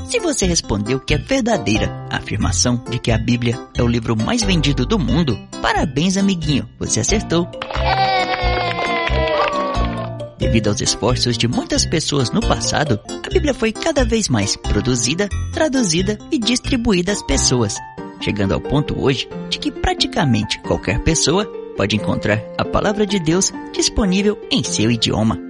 Se você respondeu que é verdadeira a afirmação de que a Bíblia é o livro mais vendido do mundo, parabéns, amiguinho, você acertou. Devido aos esforços de muitas pessoas no passado, a Bíblia foi cada vez mais produzida, traduzida e distribuída às pessoas, chegando ao ponto hoje de que praticamente qualquer pessoa pode encontrar a palavra de Deus disponível em seu idioma.